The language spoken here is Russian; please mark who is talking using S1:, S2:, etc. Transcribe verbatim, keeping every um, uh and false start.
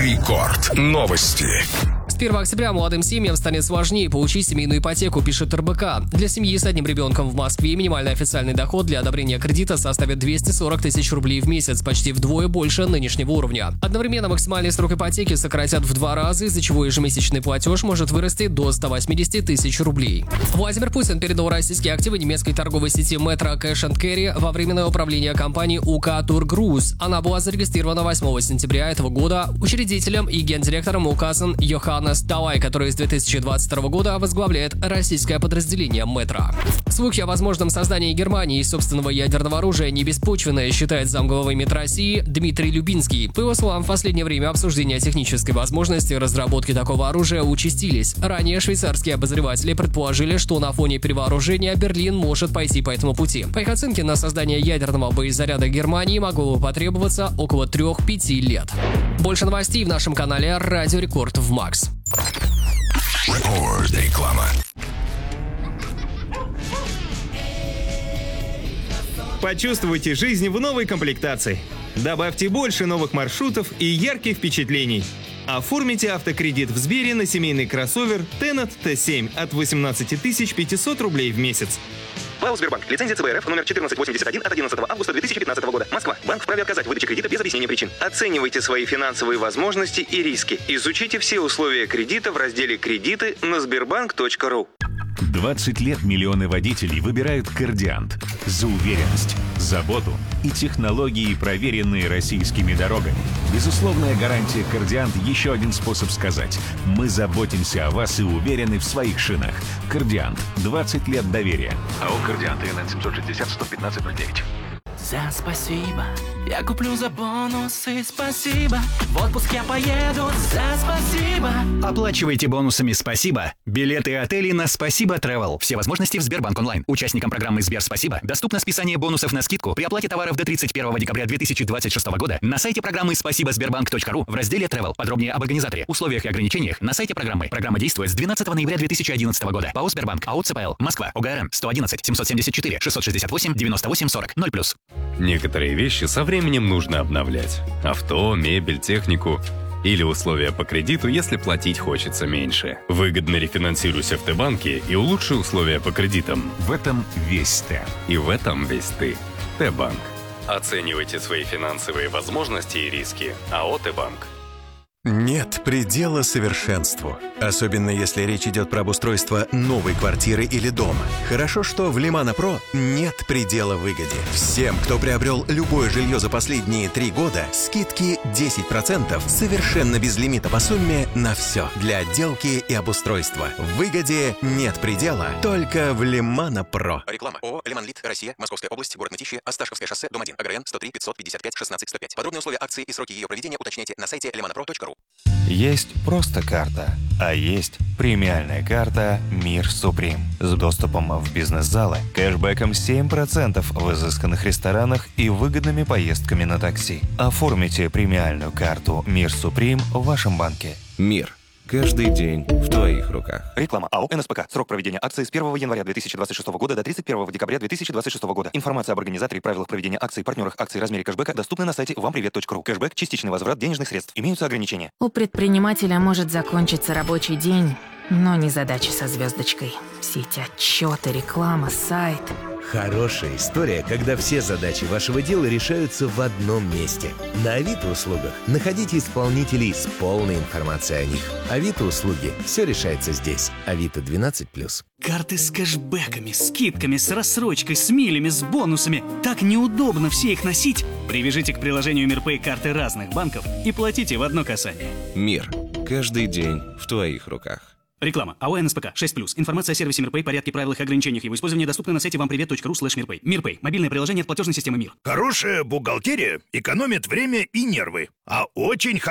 S1: Рекорд. Новости.
S2: С первого октября молодым семьям станет сложнее получить семейную ипотеку, пишет эр бэ ка. Для семьи с одним ребенком в Москве минимальный официальный доход для одобрения кредита составит двести сорок тысяч рублей в месяц, почти вдвое больше нынешнего уровня. Одновременно максимальный срок ипотеки сократят в два раза, из-за чего ежемесячный платеж может вырасти до ста восьмидесяти тысяч рублей. Владимир Путин передал российские активы немецкой торговой сети Metro Cash энд Carry во временное управление компании УК Тургрузз. Она была зарегистрирована восьмого сентября этого года. Учредителем и гендиректором указан Йоханнес Талай, который с две тысячи двадцать второго года возглавляет российское подразделение Metro. Слухи о возможном создании Германии собственного ядерного оружия не беспочвенные, считает замглавы МИД России Дмитрий Любинский. По его словам, в последнее время обсуждения технической возможности разработки такого оружия участились. Ранее швейцарские обозреватели предположили, что на фоне перевооружения Берлин может пойти по этому пути. По их оценке, на создание ядерного боезаряда Германии могло бы потребоваться около трёх-пяти лет. Больше новостей в нашем канале Радио Рекорд в Макс.
S1: Рекорд. Реклама.
S3: Почувствуйте жизнь в новой комплектации. Добавьте больше новых маршрутов и ярких впечатлений. Оформите автокредит в Сбере на семейный кроссовер Tenat тэ семь от восемнадцати тысяч пятисот рублей в месяц. ПАО «Сбербанк». Лицензия цэ бэ эр эф номер четырнадцать восемьдесят один от одиннадцатого августа две тысячи пятнадцатого года. Москва. Банк вправе отказать в выдаче кредита без объяснения причин. Оценивайте свои финансовые возможности и риски. Изучите все условия кредита в разделе «Кредиты» на сбербанк точка ру.
S4: двадцать лет миллионы водителей выбирают «Кордиант» за уверенность, заботу и технологии, проверенные российскими дорогами. Безусловная гарантия «Кордиант» — еще один способ сказать: мы заботимся о вас и уверены в своих шинах. «Кордиант» — двадцать лет доверия. АО «Кордиант», эн эн семьсот шестьдесят сто пятнадцать ноль девять.
S5: За спасибо я куплю за бонусы, спасибо. В отпуск я поеду за спасибо.
S6: Оплачивайте бонусами «Спасибо» билеты и отели на «Спасибо Travel». Все возможности в Сбербанк онлайн. Участникам программы «Сбер Спасибо» доступно списание бонусов на скидку при оплате товаров до тридцать первого декабря две тысячи двадцать шестого года на сайте программы спасибо сбербанк точка ру в разделе Travel. Подробнее об организаторе, условиях и ограничениях на сайте программы. Программа действует с двенадцатого ноября две тысячи одиннадцатого года. ПАО «Сбербанк», АО цэ пэ эл, Москва, о гэ эр эм сто одиннадцать семьсот семьдесят четыре шестьсот шестьдесят восемь девяносто восемь сорок ноль плюс.
S7: Некоторые вещи со временем нужно обновлять. Авто, мебель, технику. Или условия по кредиту, если платить хочется меньше. Выгодно рефинансируйся в Т-банке и улучши условия по кредитам.
S4: В этом весь Т.
S7: И в этом весь ты. Т-банк. Оценивайте свои финансовые возможности и риски. АО «Т-банк».
S8: Нет предела совершенству. Особенно если речь идет про обустройство новой квартиры или дома. Хорошо, что в Лимана Про нет предела выгоде. Всем, кто приобрел любое жилье за последние три года, скидки десять процентов совершенно без лимита по сумме на все. Для отделки и обустройства. В выгоде нет предела, только в Лимана Про.
S9: Реклама. ООО «Лиманлит», Россия, Московская область, город Мытищи, Осташковское шоссе, дом один, АГРН сто три пятьсот пятьдесят пять шестнадцать сто пять. Подробные условия акции и сроки ее проведения уточняйте на сайте лиманапро точка ру.
S10: Есть просто карта, а есть премиальная карта «Мир Суприм» с доступом в бизнес-залы, кэшбэком семь процентов в изысканных ресторанах и выгодными поездками на такси. Оформите премиальную карту «Мир Суприм» в вашем банке.
S11: Мир. Каждый день в твоих руках.
S12: Реклама. АО «эн эс пэ ка». Срок проведения акции с первого января две тысячи двадцать шестого года до тридцать первого декабря две тысячи двадцать шестого года. Информация об организаторе, правилах проведения акций, партнерах акций, размере кэшбэка доступна на сайте вам привет точка ру. Кэшбэк – частичный возврат денежных средств. Имеются ограничения.
S13: У предпринимателя может закончиться рабочий день, но не задача со звездочкой. Все эти отчеты, реклама, сайт.
S14: Хорошая история, когда все задачи вашего дела решаются в одном месте. На Авито услугах находите исполнителей с полной информацией о них. Авито услуги. Все решается здесь. Авито двенадцать плюс.
S15: Карты с кэшбэками, скидками, с рассрочкой, с милями, с бонусами. Так неудобно все их носить. Привяжите к приложению МирПэй карты разных банков и платите в одно касание.
S11: Мир. Каждый день в твоих руках.
S15: Реклама. АО «эн эс пэ ка» шесть плюс. Информация о сервисе МирПэй, порядке, правилах и ограничениях его использования доступна на сайте вам привет точка ру слэш мирпэй. МирПэй. Мобильное приложение от платежной системы МИР.
S16: Хорошая бухгалтерия экономит время и нервы. А очень